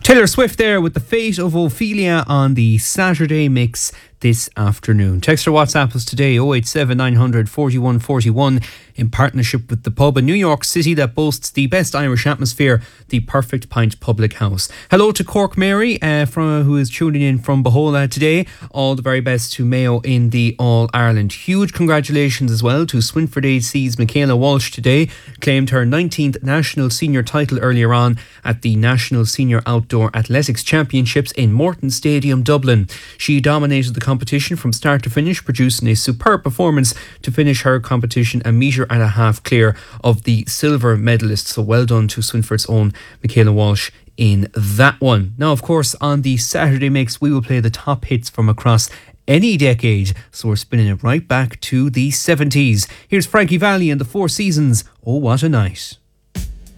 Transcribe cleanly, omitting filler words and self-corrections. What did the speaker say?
Taylor Swift there with The Fate of Ophelia on the Saturday Mix this afternoon. Text or WhatsApp us today 087 900 41 41 in partnership with the pub in New York City that boasts the best Irish atmosphere, the Perfect Pint Public House. Hello to Cork Mary, who is tuning in from Bohola today. All the very best to Mayo in the All-Ireland. Huge congratulations as well to Swinford AC's Michaela Walsh today. Claimed her 19th national senior title earlier on at the National Senior Outdoor Athletics Championships in Morton Stadium, Dublin. She dominated the competition from start to finish, producing a superb performance to finish her competition a metre and a half clear of the silver medalist. So well done to Swinford's own Michaela Walsh in that one. Now, of course, on the Saturday Mix, we will play the top hits from across any decade. So we're spinning it right back to the 70s. Here's Frankie Valli and the Four Seasons. Oh, what a night.